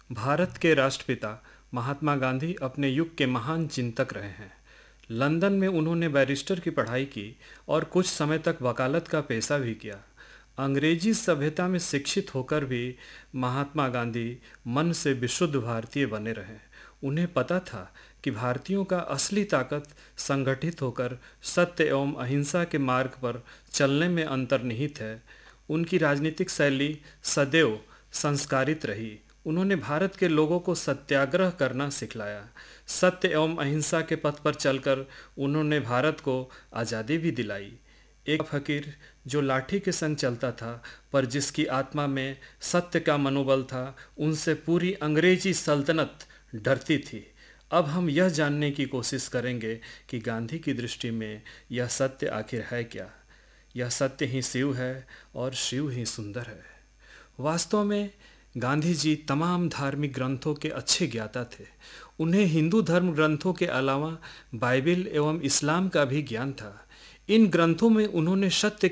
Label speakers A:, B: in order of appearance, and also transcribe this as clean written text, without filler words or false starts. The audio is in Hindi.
A: भारत के राष्ट्रपिता महात्मा गांधी अपने युग के महान चिंतक रहे हैं। लंदन में उन्होंने बैरिस्टर की पढ़ाई की और कुछ समय तक वकालत का पेशा भी किया। अंग्रेजी सभ्यता में शिक्षित होकर भी महात्मा गांधी मन से विशुद्ध भारतीय बने रहे। उन्हें पता था कि भारतीयों का असली ताकत संगठित होकर सत्य एवं अहिंसा के मार्ग पर चलने में अंतर्निहित है। उनकी राजनीतिक शैली सदैव संस्कारित रही। उन्होंने भारत के लोगों को सत्याग्रह करना सिखलाया। सत्य एवं अहिंसा के पथ पर चलकर उन्होंने भारत को आज़ादी भी दिलाई। एक फकीर जो लाठी के संग चलता था पर जिसकी आत्मा में सत्य का मनोबल था, उनसे पूरी अंग्रेजी सल्तनत डरती थी। अब हम यह जानने की कोशिश करेंगे कि गांधी की दृष्टि में यह सत्य आखिर है क्या। यह सत्य ही शिव है और शिव ही सुंदर है। वास्तव में गांधी जी तमाम धार्मिक ग्रंथों के अच्छे ज्ञाता थे। उन्हें हिंदू धर्म ग्रंथों के अलावा बाइबिल एवं इस्लाम का भी ज्ञान था। इन ग्रंथों में उन्होंने सत्य